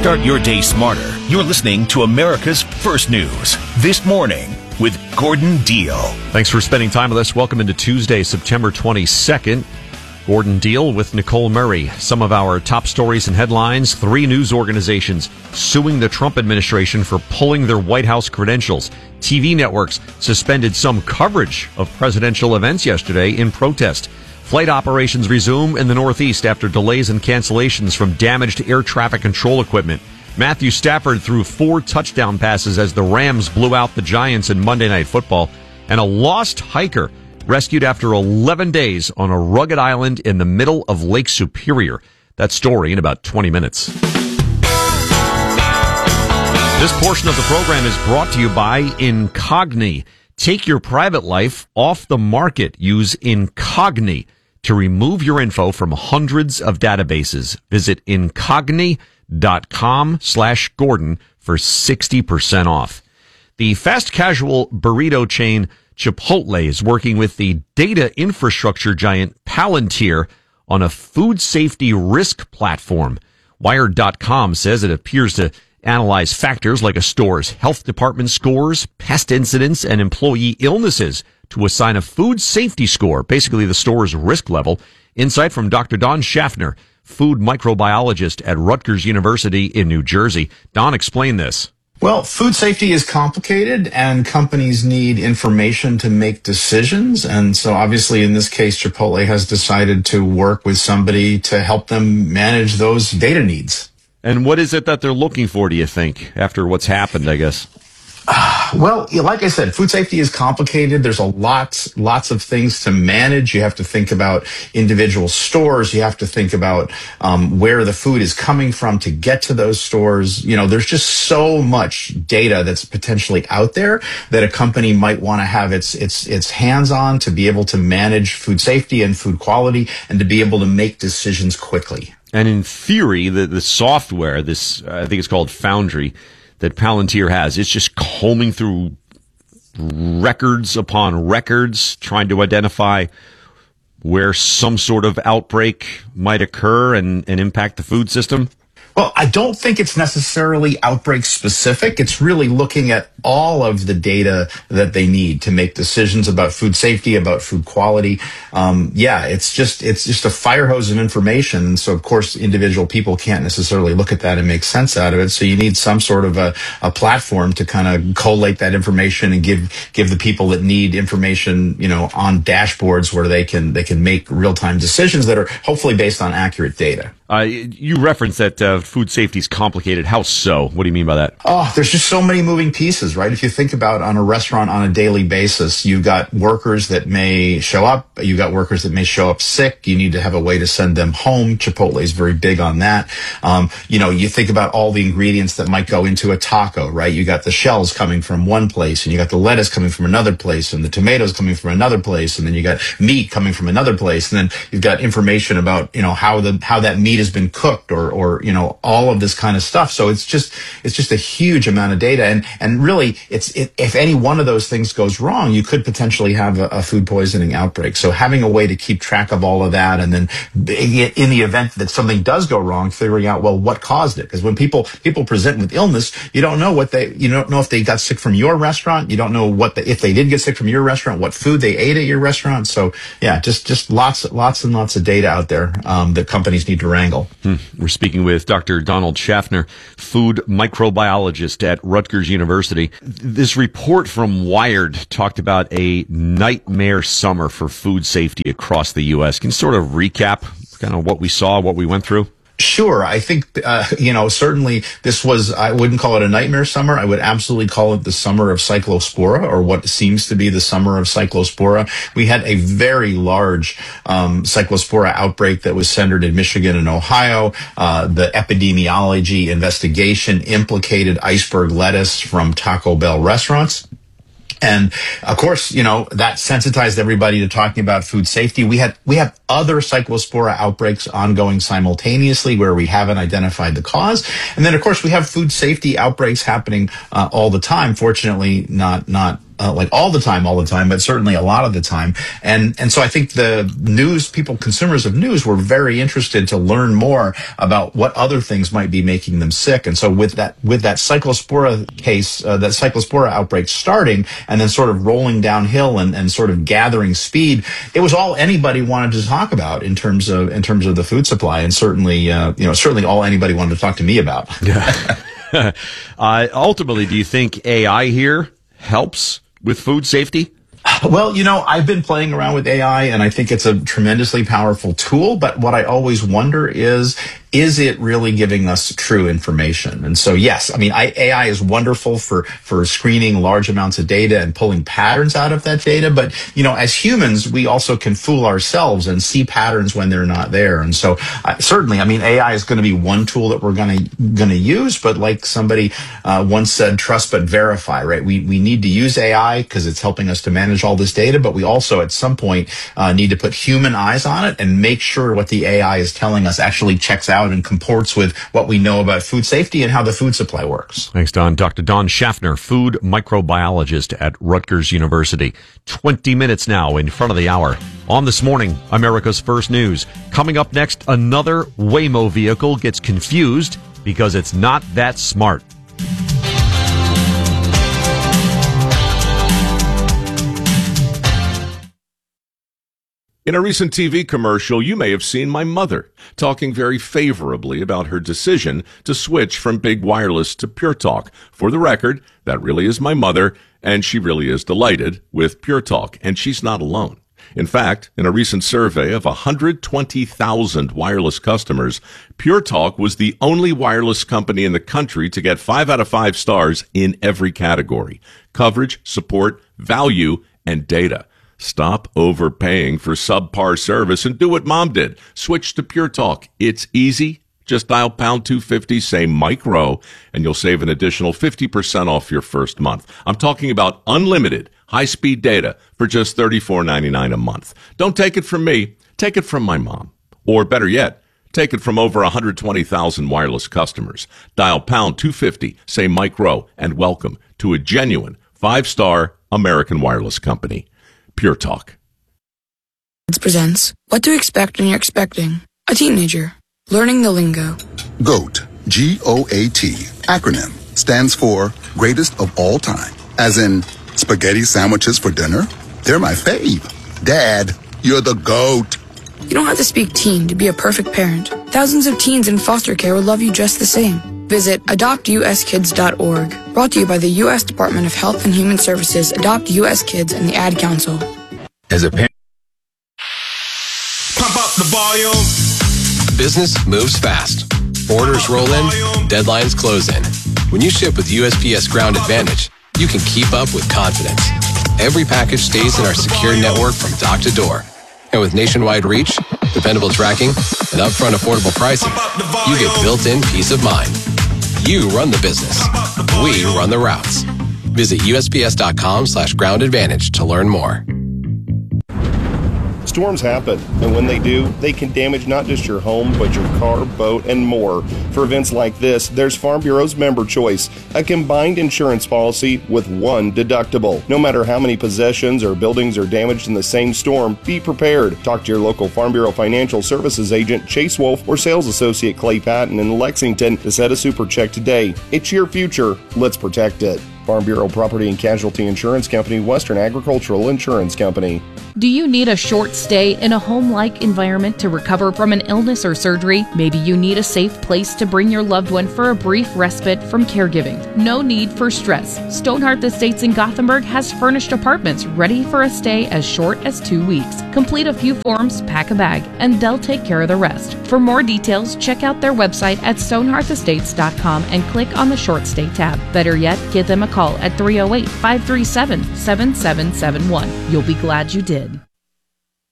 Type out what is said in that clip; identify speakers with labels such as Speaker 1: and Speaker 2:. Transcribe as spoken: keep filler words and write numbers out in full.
Speaker 1: Start your day smarter. You're listening to America's First News This Morning with Gordon Deal.
Speaker 2: Thanks for spending time with us. Welcome into Tuesday, September twenty-second. Gordon Deal with Nicole Murray. Some of our top stories and headlines. Three news organizations suing the Trump administration for pulling their White House credentials. T V networks suspended some coverage of presidential events yesterday in protest. Flight operations resume in the Northeast after delays and cancellations from damaged air traffic control equipment. Matthew Stafford threw four touchdown passes as the Rams blew out the Giants in Monday Night Football. And a lost hiker rescued after eleven days on a rugged island in the middle of Lake Superior. That story in about twenty minutes. This portion of the program is brought to you by Incogni. Take your private life off the market. Use Incogni to remove your info from hundreds of databases. Visit incogni.com slash Gordon for sixty percent off. The fast casual burrito chain Chipotle is working with the data infrastructure giant Palantir on a food safety risk platform. Wired dot com says it appears to analyze factors like a store's health department scores, pest incidents, and employee illnesses to assign a food safety score, basically the store's risk level. Insight from Doctor Don Schaffner, food microbiologist at Rutgers University in New Jersey. Don, explain this.
Speaker 3: Well, food safety is complicated, and companies need information to make decisions. And so obviously in this case, Chipotle has decided to work with somebody to help them manage those data needs.
Speaker 2: And what is it that they're looking for, do you think, after what's happened, I guess?
Speaker 3: Well, like I said, food safety is complicated. There's a lot, lots of things to manage. You have to think about individual stores. You have to think about um, where the food is coming from to get to those stores. You know, there's just so much data that's potentially out there that a company might want to have its its its hands on to be able to manage food safety and food quality and to be able to make decisions quickly.
Speaker 2: And in theory, the, the software, this I think it's called Foundry, that Palantir has, it's just combing through records upon records, trying to identify where some sort of outbreak might occur and, and impact the food system.
Speaker 3: Well, I don't think it's necessarily outbreak specific. It's really looking at all of the data that they need to make decisions about food safety, about food quality. Um, yeah, it's just it's just a fire hose of information. And so, of course, individual people can't necessarily look at that and make sense out of it. So you need some sort of a, a platform to kind of collate that information and give give the people that need information, you know, on dashboards where they can they can make real time decisions that are hopefully based on accurate data.
Speaker 2: Uh, you referenced that uh, food safety is complicated. How so? What do you mean by that?
Speaker 3: Oh, there's just so many moving pieces, right? If you think about on a restaurant on a daily basis, you've got workers that may show up. You've got workers that may show up sick. You need to have a way to send them home. Chipotle is very big on that. Um, you know, you think about all the ingredients that might go into a taco, right? You got the shells coming from one place, and you got the lettuce coming from another place, and the tomatoes coming from another place, and then you got meat coming from another place, and then you've got information about, you know, how the how that meat has been cooked, or or you know, all of this kind of stuff. So it's just it's just a huge amount of data, and and really it's it, if any one of those things goes wrong, you could potentially have a, a food poisoning outbreak. So having a way to keep track of all of that, and then in the event that something does go wrong, figuring out, well, what caused it? Because when people people present with illness, you don't know what they you don't know if they got sick from your restaurant. You don't know what the, if they did get sick from your restaurant, what food they ate at your restaurant. So yeah, just just lots lots and lots of data out there um, that companies need to wrangle.
Speaker 2: Hmm. We're speaking with Doctor Donald Schaffner, food microbiologist at Rutgers University. This report from Wired talked about a nightmare summer for food safety across the U S. Can you sort of recap kind of what we saw, what we went through?
Speaker 3: Sure. I think, uh, you know, certainly this was, I wouldn't call it a nightmare summer. I would absolutely call it the summer of Cyclospora, or what seems to be the summer of Cyclospora. We had a very large um, Cyclospora outbreak that was centered in Michigan and Ohio. Uh, the epidemiology investigation implicated iceberg lettuce from Taco Bell restaurants. And of course, you know, that sensitized everybody to talking about food safety. We had, we have other Cyclospora outbreaks ongoing simultaneously where we haven't identified the cause. And then of course we have food safety outbreaks happening uh, all the time. Fortunately, not, not uh, like all the time, all the time, but certainly a lot of the time. And and so I think the news people, consumers of news, were very interested to learn more about what other things might be making them sick. And so with that with that cyclospora case, uh, that cyclospora outbreak starting and then sort of rolling downhill and, and sort of gathering speed, it was all anybody wanted to talk about in terms of in terms of the food supply, and certainly uh, you know certainly all anybody wanted to talk to me about.
Speaker 2: Yeah. uh, ultimately, do you think A I here helps with food safety?
Speaker 3: Well, you know, I've been playing around with A I, and I think it's a tremendously powerful tool. But what I always wonder is, is it really giving us true information? And so, yes, I mean, I, A I is wonderful for, for screening large amounts of data and pulling patterns out of that data. But, you know, as humans, we also can fool ourselves and see patterns when they're not there. And so uh, certainly, I mean, A I is going to be one tool that we're going to going to use. But like somebody uh, once said, trust but verify, right? We, we need to use A I because it's helping us to manage all this data. But we also, at some point, uh, need to put human eyes on it and make sure what the A I is telling us actually checks out and comports with what we know about food safety and how the food supply works.
Speaker 2: Thanks, Don. Doctor Don Schaffner, food microbiologist at Rutgers University. twenty minutes now in front of the hour. On This Morning, America's First News. Coming up next, another Waymo vehicle gets confused because it's not that smart.
Speaker 4: In a recent T V commercial, you may have seen my mother talking very favorably about her decision to switch from big wireless to Pure Talk. For the record, that really is my mother, and she really is delighted with Pure Talk, and she's not alone. In fact, in a recent survey of one hundred twenty thousand wireless customers, Pure Talk was the only wireless company in the country to get five out of five stars in every category: coverage, support, value, and data. Stop overpaying for subpar service and do what Mom did. Switch to Pure Talk. It's easy. Just dial pound two fifty, say micro, and you'll save an additional fifty percent off your first month. I'm talking about unlimited high-speed data for just thirty-four ninety-nine a month. Don't take it from me. Take it from my mom. Or better yet, take it from over one hundred twenty thousand wireless customers. Dial pound two fifty, say micro, and welcome to a genuine five-star American wireless company. Pure Talk.
Speaker 5: It presents What to Expect When You're Expecting a Teenager. Learning the lingo.
Speaker 6: GOAT, G O A T, acronym, stands for Greatest of All Time. As in, spaghetti sandwiches for dinner? They're my fave. Dad, you're the GOAT.
Speaker 5: You don't have to speak teen to be a perfect parent. Thousands of teens in foster care will love you just the same. Visit adopt u s kids dot org. Brought to you by the U S Department of Health and Human Services, Adopt U S Kids, and the Ad Council.
Speaker 7: As a parent,
Speaker 8: pump up the volume.
Speaker 9: Business moves fast. Orders roll in, deadlines close in. When you ship with U S P S Ground Advantage, you can keep up with confidence. Every package stays in our secure network from dock to door. And with nationwide reach, dependable tracking, and upfront affordable pricing, you get built-in peace of mind. You run the business. We run the routes. Visit U S P S dot com slash ground advantage to learn more.
Speaker 10: Storms happen, and when they do, they can damage not just your home, but your car, boat, and more. For events like this, there's Farm Bureau's Member Choice, a combined insurance policy with one deductible. No matter how many possessions or buildings are damaged in the same storm, be prepared. Talk to your local Farm Bureau Financial Services agent, Chase Wolf, or sales associate Clay Patton in Lexington to set a super check today. It's your future. Let's protect it. Farm Bureau Property and Casualty Insurance Company, Western Agricultural Insurance Company.
Speaker 11: Do you need a short stay in a home-like environment to recover from an illness or surgery? Maybe you need a safe place to bring your loved one for a brief respite from caregiving. No need for stress. Stoneheart Estates in Gothenburg has furnished apartments ready for a stay as short as two weeks. Complete a few forms, pack a bag, and they'll take care of the rest. For more details, check out their website at stonehearth estates dot com and click on the short stay tab. Better yet, give them a call at three oh eight, five three seven, seven seven seven one. You'll be glad you did.